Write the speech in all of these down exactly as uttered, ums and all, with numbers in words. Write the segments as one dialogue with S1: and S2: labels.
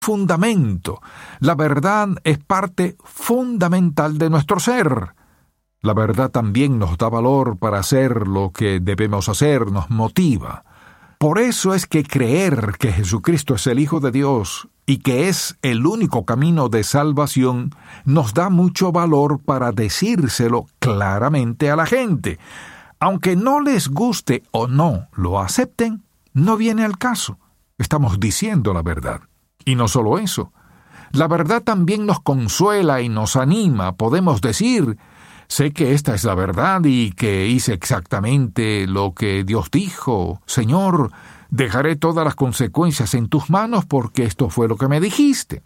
S1: fundamento. La verdad es parte fundamental de nuestro ser. La verdad también nos da valor para hacer lo que debemos hacer, nos motiva. Por eso es que creer que Jesucristo es el Hijo de Dios y que es el único camino de salvación nos da mucho valor para decírselo claramente a la gente. Aunque no les guste o no lo acepten, no viene al caso. Estamos diciendo la verdad. Y no solo eso. La verdad también nos consuela y nos anima. Podemos decir: sé que esta es la verdad y que hice exactamente lo que Dios dijo. Señor, dejaré todas las consecuencias en tus manos porque esto fue lo que me dijiste.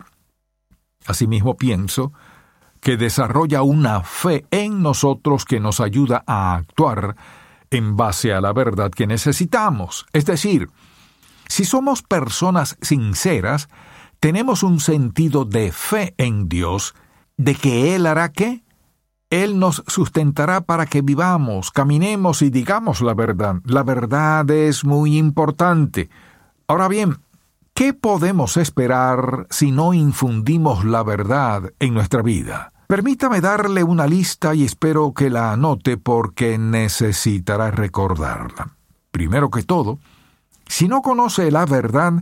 S1: Asimismo pienso que desarrolla una fe en nosotros que nos ayuda a actuar en base a la verdad que necesitamos. Es decir, si somos personas sinceras, tenemos un sentido de fe en Dios, de que Él hará ¿qué? Él nos sustentará para que vivamos, caminemos y digamos la verdad. La verdad es muy importante. Ahora bien, ¿qué podemos esperar si no infundimos la verdad en nuestra vida? Permítame darle una lista y espero que la anote porque necesitará recordarla. Primero que todo, si no conoce la verdad,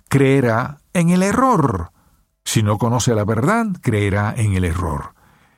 S1: creerá en el error. Si no conoce la verdad, creerá en el error.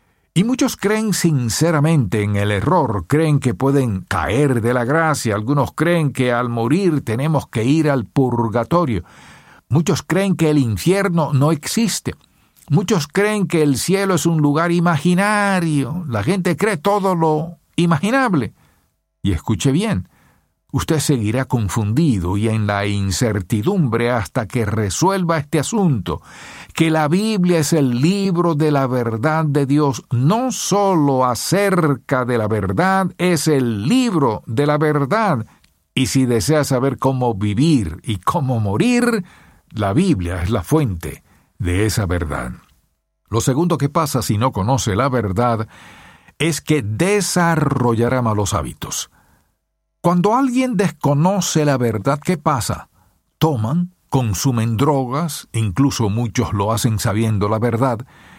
S1: Y muchos creen sinceramente en el error, creen que pueden caer de la gracia, algunos creen que al morir tenemos que ir al purgatorio, muchos creen que el infierno no existe, muchos creen que el cielo es un lugar imaginario, la gente cree todo lo imaginable. Y escuche bien, usted seguirá confundido y en la incertidumbre hasta que resuelva este asunto, que la Biblia es el libro de la verdad de Dios, no solo acerca de la verdad, es el libro de la verdad. Y si desea saber cómo vivir y cómo morir, la Biblia es la fuente de esa verdad. Lo segundo que pasa si no conoce la verdad es que desarrollará malos hábitos. Cuando alguien desconoce la verdad, ¿qué pasa? Toman, consumen drogas, incluso muchos lo hacen sabiendo la verdad,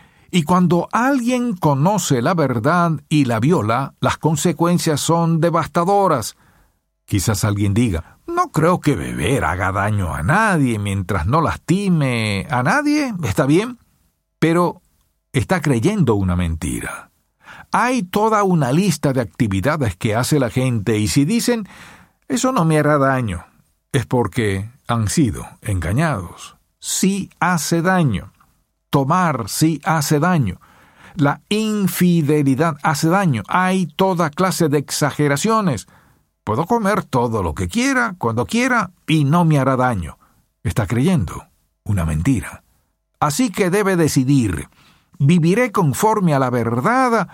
S1: y cuando alguien conoce la verdad y la viola, las consecuencias son devastadoras. Quizás alguien diga: no creo que beber haga daño a nadie mientras no lastime a nadie, está bien, pero está creyendo una mentira. Hay toda una lista de actividades que hace la gente y si dicen «eso no me hará daño», es porque han sido engañados. Sí hace daño. Tomar sí hace daño. La infidelidad hace daño. Hay toda clase de exageraciones. Puedo comer todo lo que quiera, cuando quiera, y no me hará daño. Está creyendo una mentira. Así que debe decidir: ¿viviré conforme a la verdad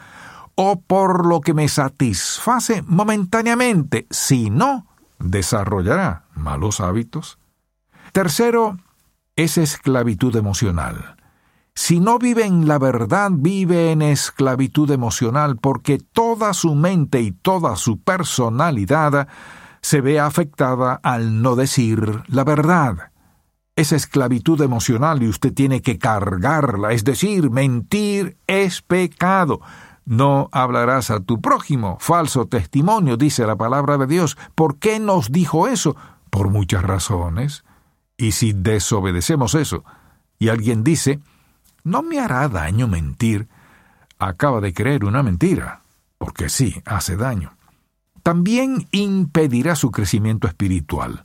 S1: o por lo que me satisface momentáneamente? Si no, desarrollará malos hábitos. Tercero, es esclavitud emocional. Si no vive en la verdad, vive en esclavitud emocional porque toda su mente y toda su personalidad se ve afectada al no decir la verdad. Es esclavitud emocional y usted tiene que cargarla, es decir, mentir es pecado. No hablarás a tu prójimo, falso testimonio, dice la palabra de Dios. ¿Por qué nos dijo eso? Por muchas razones. Y si desobedecemos eso, y alguien dice, no me hará daño mentir, acaba de creer una mentira, porque sí, hace daño. También impedirá su crecimiento espiritual.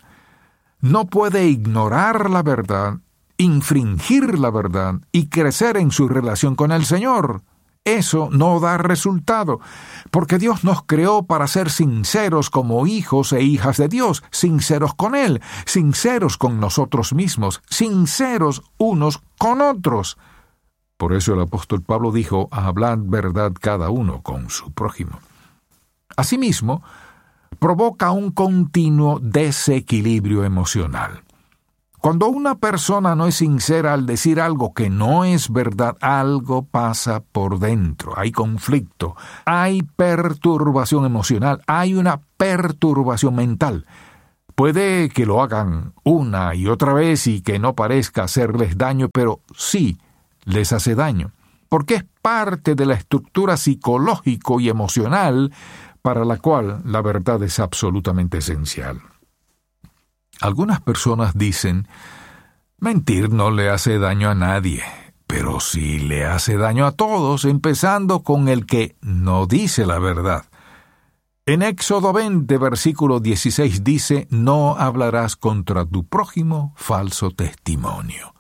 S1: No puede ignorar la verdad, infringir la verdad y crecer en su relación con el Señor. Eso no da resultado, porque Dios nos creó para ser sinceros como hijos e hijas de Dios, sinceros con Él, sinceros con nosotros mismos, sinceros unos con otros. Por eso el apóstol Pablo dijo: hablad verdad cada uno con su prójimo. Asimismo, provoca un continuo desequilibrio emocional. Cuando una persona no es sincera al decir algo que no es verdad, algo pasa por dentro. Hay conflicto, hay perturbación emocional, hay una perturbación mental. Puede que lo hagan una y otra vez y que no parezca hacerles daño, pero sí les hace daño, porque es parte de la estructura psicológico y emocional para la cual la verdad es absolutamente esencial. Algunas personas dicen, mentir no le hace daño a nadie, pero sí le hace daño a todos, empezando con el que no dice la verdad. En Éxodo veinte, versículo dieciséis dice, no hablarás contra tu prójimo falso testimonio.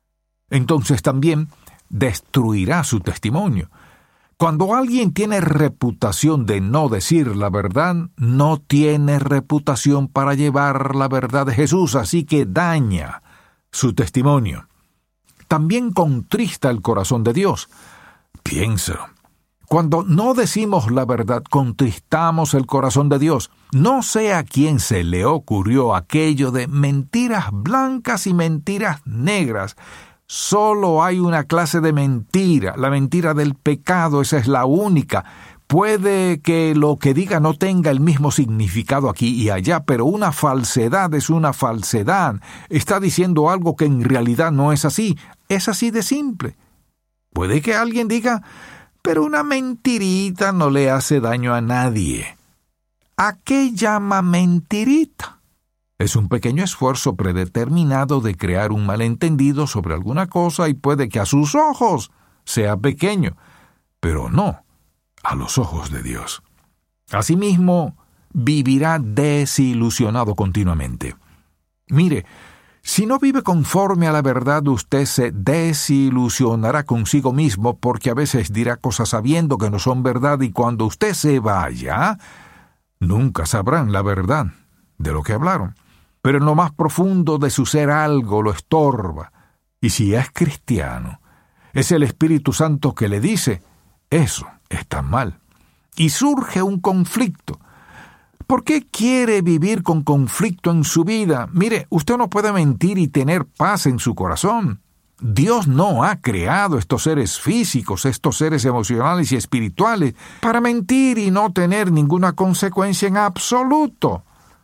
S1: Entonces también destruirá su testimonio. Cuando alguien tiene reputación de no decir la verdad, no tiene reputación para llevar la verdad de Jesús, así que daña su testimonio. También contrista el corazón de Dios. Piénsalo. Cuando no decimos la verdad, contristamos el corazón de Dios. No sé a quién se le ocurrió aquello de mentiras blancas y mentiras negras. Solo hay una clase de mentira, la mentira del pecado, esa es la única. Puede que lo que diga no tenga el mismo significado aquí y allá, pero una falsedad es una falsedad. Está diciendo algo que en realidad no es así. Es así de simple. Puede que alguien diga, pero una mentirita no le hace daño a nadie. ¿A qué llama mentirita? Es un pequeño esfuerzo predeterminado de crear un malentendido sobre alguna cosa y puede que a sus ojos sea pequeño, pero no a los ojos de Dios. Asimismo, vivirá desilusionado continuamente. Mire, si no vive conforme a la verdad, usted se desilusionará consigo mismo porque a veces dirá cosas sabiendo que no son verdad y cuando usted se vaya, nunca sabrán la verdad de lo que hablaron. Pero en lo más profundo de su ser algo lo estorba. Y si es cristiano, es el Espíritu Santo que le dice, eso está mal. Y surge un conflicto. ¿Por qué quiere vivir con conflicto en su vida? Mire, usted no puede mentir y tener paz en su corazón. Dios no ha creado estos seres físicos, estos seres emocionales y espirituales, para mentir y no tener ninguna consecuencia en absoluto.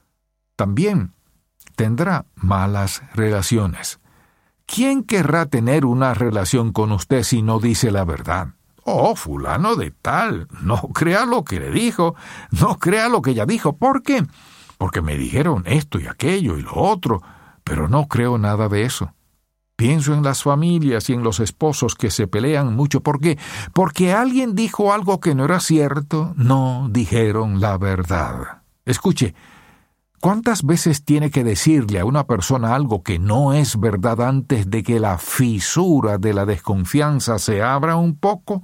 S1: También tendrá malas relaciones. ¿Quién querrá tener una relación con usted si no dice la verdad? Oh, fulano de tal, no crea lo que le dijo, no crea lo que ella dijo. ¿Por qué? Porque me dijeron esto y aquello y lo otro, pero no creo nada de eso. Pienso en las familias y en los esposos que se pelean mucho. ¿Por qué? Porque alguien dijo algo que no era cierto, no dijeron la verdad. Escuche, ¿cuántas veces tiene que decirle a una persona algo que no es verdad antes de que la fisura de la desconfianza se abra un poco?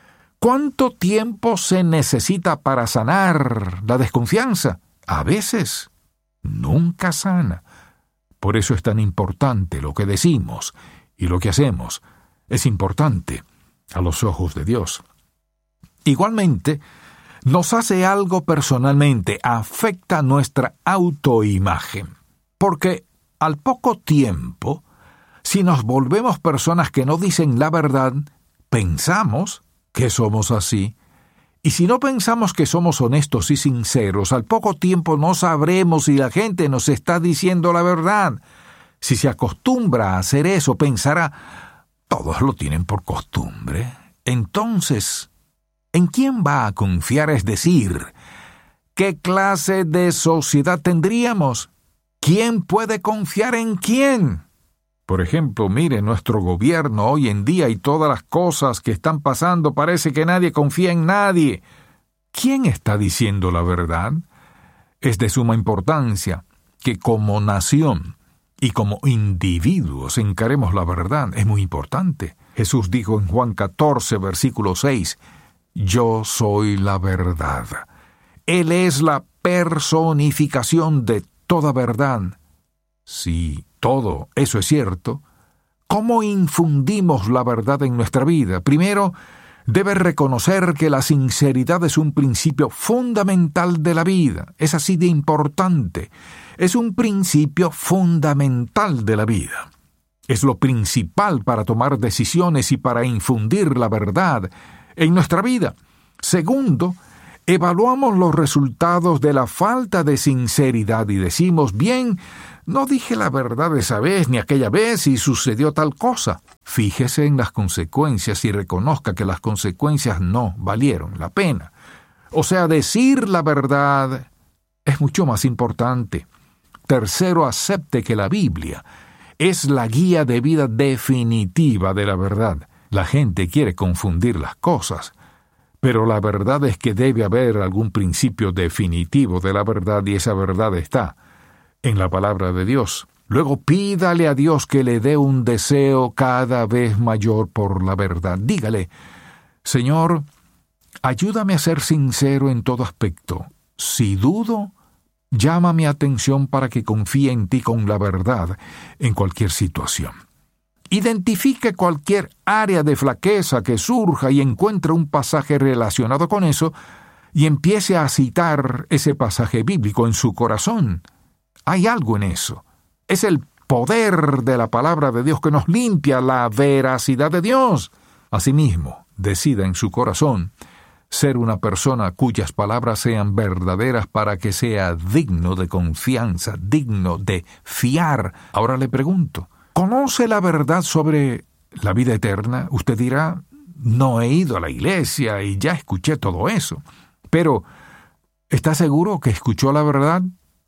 S1: ¿Cuánto tiempo se necesita para sanar la desconfianza? A veces, nunca sana. Por eso es tan importante lo que decimos y lo que hacemos. Es importante a los ojos de Dios. Igualmente, nos hace algo personalmente, afecta nuestra autoimagen. Porque al poco tiempo, si nos volvemos personas que no dicen la verdad, pensamos que somos así. Y si no pensamos que somos honestos y sinceros, al poco tiempo no sabremos si la gente nos está diciendo la verdad. Si se acostumbra a hacer eso, pensará, todos lo tienen por costumbre. Entonces, ¿en quién va a confiar? Es decir, ¿qué clase de sociedad tendríamos? ¿Quién puede confiar en quién? Por ejemplo, mire, nuestro gobierno hoy en día y todas las cosas que están pasando, parece que nadie confía en nadie. ¿Quién está diciendo la verdad? Es de suma importancia que como nación y como individuos encaremos la verdad. Es muy importante. Jesús dijo en Juan catorce, versículo seis, Yo soy la verdad. Él es la personificación de toda verdad. Si todo eso es cierto, ¿cómo infundimos la verdad en nuestra vida? Primero, debe reconocer que la sinceridad es un principio fundamental de la vida. Es así de importante. Es un principio fundamental de la vida. Es lo principal para tomar decisiones y para infundir la verdad en nuestra vida. Segundo, evaluamos los resultados de la falta de sinceridad y decimos, bien, no dije la verdad esa vez ni aquella vez y sucedió tal cosa. Fíjese en las consecuencias y reconozca que las consecuencias no valieron la pena. O sea, decir la verdad es mucho más importante. Tercero, acepte que la Biblia es la guía de vida definitiva de la verdad. La gente quiere confundir las cosas, pero la verdad es que debe haber algún principio definitivo de la verdad y esa verdad está en la palabra de Dios. Luego pídale a Dios que le dé un deseo cada vez mayor por la verdad. Dígale, Señor, ayúdame a ser sincero en todo aspecto. Si dudo, llama mi atención para que confíe en ti con la verdad en cualquier situación. Identifique cualquier área de flaqueza que surja y encuentre un pasaje relacionado con eso y empiece a citar ese pasaje bíblico en su corazón. Hay algo en eso. Es el poder de la palabra de Dios que nos limpia la veracidad de Dios. Asimismo, decida en su corazón ser una persona cuyas palabras sean verdaderas para que sea digno de confianza, digno de fiar. Ahora le pregunto, ¿conoce la verdad sobre la vida eterna? Usted dirá, no he ido a la iglesia y ya escuché todo eso. Pero, ¿está seguro que escuchó la verdad?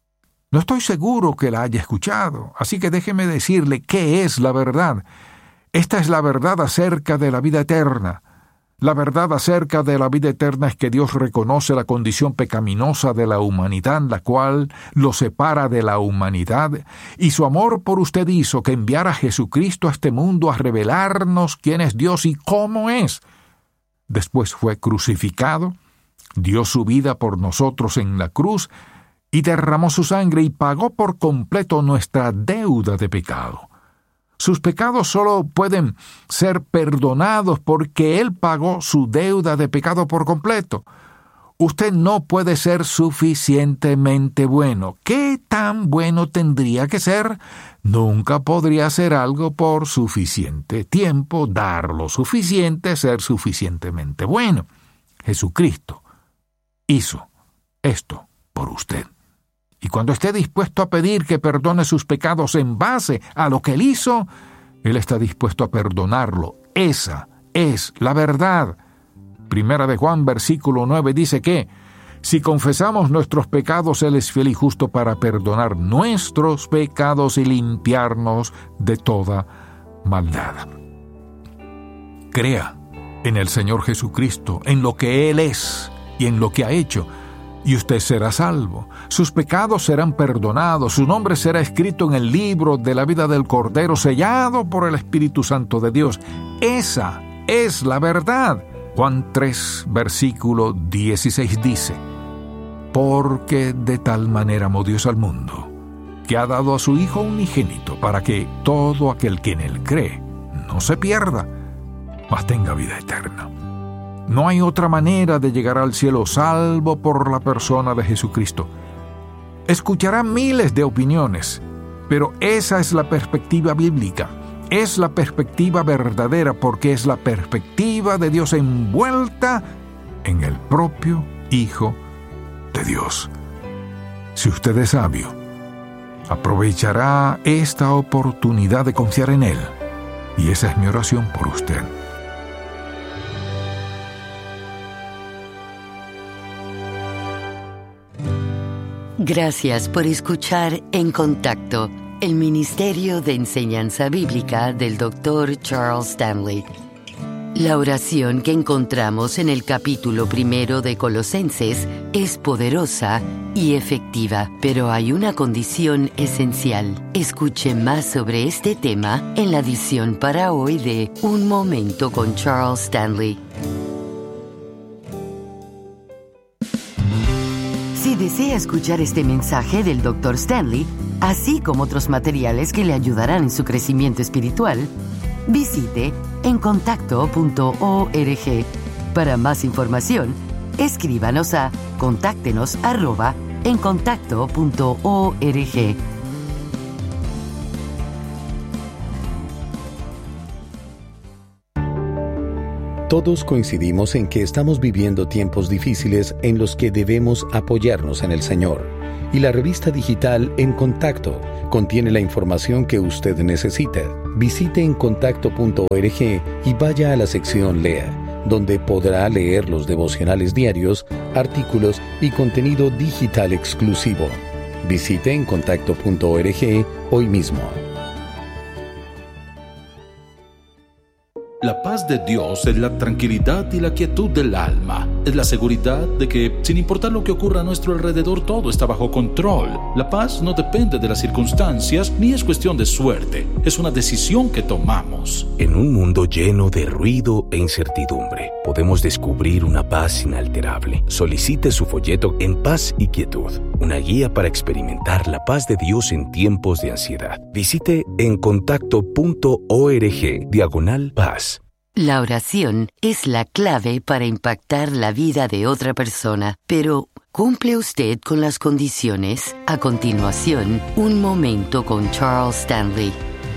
S1: No estoy seguro que la haya escuchado, así que déjeme decirle qué es la verdad. Esta es la verdad acerca de la vida eterna. La verdad acerca de la vida eterna es que Dios reconoce la condición pecaminosa de la humanidad, la cual lo separa de la humanidad, y su amor por usted hizo que enviara a Jesucristo a este mundo a revelarnos quién es Dios y cómo es. Después fue crucificado, dio su vida por nosotros en la cruz, y derramó su sangre y pagó por completo nuestra deuda de pecado. Sus pecados solo pueden ser perdonados porque Él pagó su deuda de pecado por completo. Usted no puede ser suficientemente bueno. ¿Qué tan bueno tendría que ser? Nunca podría hacer algo por suficiente tiempo, dar lo suficiente, ser suficientemente bueno. Jesucristo hizo esto por usted. Y cuando esté dispuesto a pedir que perdone sus pecados en base a lo que Él hizo, Él está dispuesto a perdonarlo. Esa es la verdad. Primera de Juan, versículo nueve, dice que si confesamos nuestros pecados, Él es fiel y justo para perdonar nuestros pecados y limpiarnos de toda maldad. Crea en el Señor Jesucristo, en lo que Él es y en lo que ha hecho, y usted será salvo. Sus pecados serán perdonados, su nombre será escrito en el libro de la vida del Cordero, sellado por el Espíritu Santo de Dios. Esa es la verdad. Juan tres, versículo dieciséis dice, porque de tal manera amó Dios al mundo, que ha dado a su Hijo unigénito, para que todo aquel que en Él cree no se pierda, mas tenga vida eterna. No hay otra manera de llegar al cielo salvo por la persona de Jesucristo. Escuchará miles de opiniones, pero esa es la perspectiva bíblica. Es la perspectiva verdadera porque es la perspectiva de Dios envuelta en el propio Hijo de Dios. Si usted es sabio, aprovechará esta oportunidad de confiar en Él. Y esa es mi oración por usted.
S2: Gracias por escuchar En Contacto, el Ministerio de Enseñanza Bíblica del doctor Charles Stanley. La oración que encontramos en el capítulo primero de Colosenses es poderosa y efectiva, pero hay una condición esencial. Escuche más sobre este tema en la edición para hoy de Un Momento con Charles Stanley. Si desea escuchar este mensaje del doctor Stanley, así como otros materiales que le ayudarán en su crecimiento espiritual, visite en contacto punto org. Para más información, escríbanos a contáctenos arroba en contacto punto org.
S3: Todos coincidimos en que estamos viviendo tiempos difíciles en los que debemos apoyarnos en el Señor. Y la revista digital En Contacto contiene la información que usted necesita. Visite en contacto punto org y vaya a la sección Lea, donde podrá leer los devocionales diarios, artículos y contenido digital exclusivo. Visite en contacto punto org hoy mismo.
S4: La paz de Dios es la tranquilidad y la quietud del alma. Es la seguridad de que, sin importar lo que ocurra a nuestro alrededor, todo está bajo control. La paz no depende de las circunstancias ni es cuestión de suerte. Es una decisión que tomamos.
S5: En un mundo lleno de ruido e incertidumbre, podemos descubrir una paz inalterable. Solicite su folleto En Paz y Quietud, una guía para experimentar la paz de Dios en tiempos de ansiedad. Visite en contacto punto org diagonal paz.
S2: La oración es la clave para impactar la vida de otra persona, pero ¿cumple usted con las condiciones? A continuación, un momento con Charles Stanley.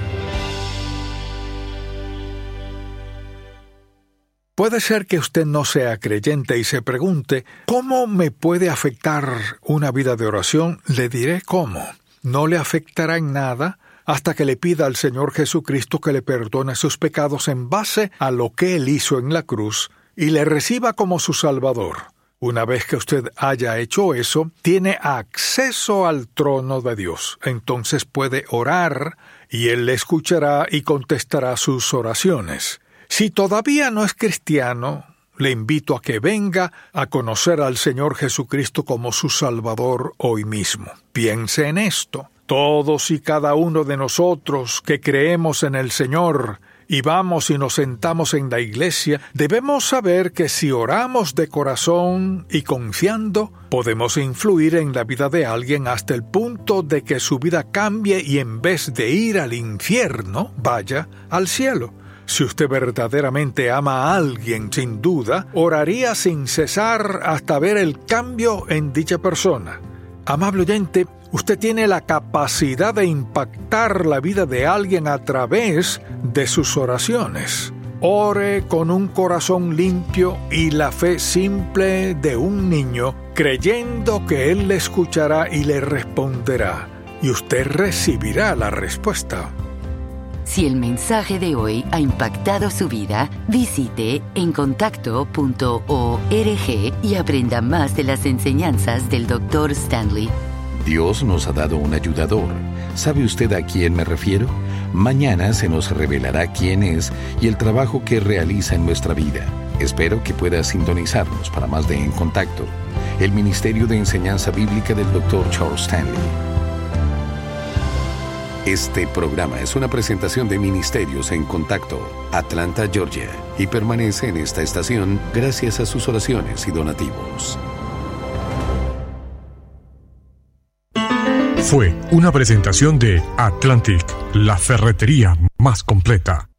S1: Puede ser que usted no sea creyente y se pregunte, ¿cómo me puede afectar una vida de oración? Le diré cómo. No le afectará en nada hasta que le pida al Señor Jesucristo que le perdone sus pecados en base a lo que Él hizo en la cruz y le reciba como su Salvador. Una vez que usted haya hecho eso, tiene acceso al trono de Dios. Entonces puede orar y Él le escuchará y contestará sus oraciones. Si todavía no es cristiano, le invito a que venga a conocer al Señor Jesucristo como su Salvador hoy mismo. Piense en esto. Todos y cada uno de nosotros que creemos en el Señor y vamos y nos sentamos en la iglesia, debemos saber que si oramos de corazón y confiando, podemos influir en la vida de alguien hasta el punto de que su vida cambie y en vez de ir al infierno, vaya al cielo. Si usted verdaderamente ama a alguien, sin duda, oraría sin cesar hasta ver el cambio en dicha persona. Amable oyente, usted tiene la capacidad de impactar la vida de alguien a través de sus oraciones. Ore con un corazón limpio y la fe simple de un niño, creyendo que Él le escuchará y le responderá, y usted recibirá la respuesta.
S2: Si el mensaje de hoy ha impactado su vida, visite en contacto punto org y aprenda más de las enseñanzas del doctor Stanley.
S3: Dios nos ha dado un ayudador. ¿Sabe usted a quién me refiero? Mañana se nos revelará quién es y el trabajo que realiza en nuestra vida. Espero que pueda sintonizarnos para más de En Contacto, el Ministerio de Enseñanza Bíblica del doctor Charles Stanley. Este programa es una presentación de Ministerios en Contacto, Atlanta, Georgia, y permanece en esta estación gracias a sus oraciones y donativos.
S6: Fue una presentación de Atlantic, la ferretería más completa.